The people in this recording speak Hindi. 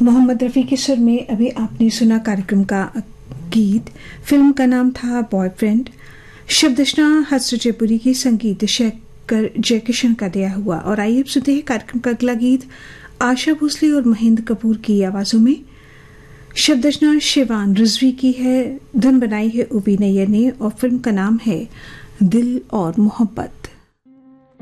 मोहम्मद रफ़ी के सुर में अभी आपने सुना कार्यक्रम का गीत। फिल्म का नाम था बॉयफ्रेंड। शब्द रचना हर्ष जयपुरी की, संगीत शेखर जयकिशन का दिया हुआ। और आइए अब सुनते हैं कार्यक्रम का अगला गीत आशा भोसले और महेंद्र कपूर की आवाजों में। शब्द रचना शिवान रिजवी की है, धुन बनाई है उबी नैयर ने और फिल्म का नाम है दिल और मोहब्बत।